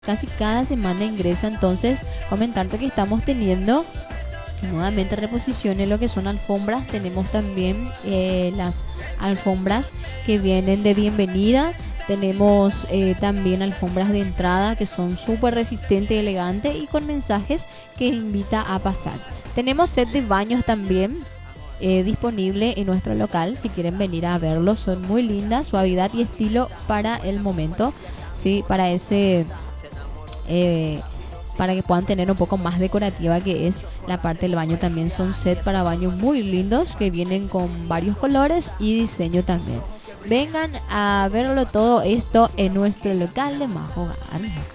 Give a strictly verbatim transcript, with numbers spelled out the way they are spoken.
casi cada semana ingresa. Entonces comentarte que estamos teniendo nuevamente reposiciones lo que son alfombras. Tenemos también eh, las alfombras que vienen de bienvenida. Tenemos eh, también alfombras de entrada que son súper resistentes, elegantes y con mensajes que invita a pasar. Tenemos set de baños también eh, disponible en nuestro local. Si quieren venir a verlos, son muy lindas, suavidad y estilo para el momento, ¿sí? Para ese... Eh, para que puedan tener un poco más decorativa que es la parte del baño. También son set para baños muy lindos que vienen con varios colores y diseño también. Vengan a verlo todo esto en nuestro local de Majo Hogar.